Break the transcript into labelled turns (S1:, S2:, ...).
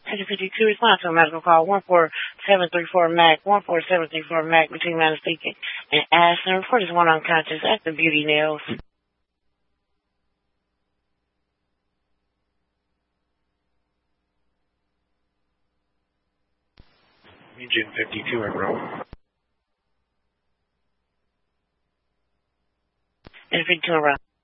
S1: Engine 52, respond to a medical call 14734 MAC, 14734 MAC between Manistee and Ashland. Report is one unconscious at the Beauty Nails.
S2: Engine 52 en route.
S1: Engine 52 en route.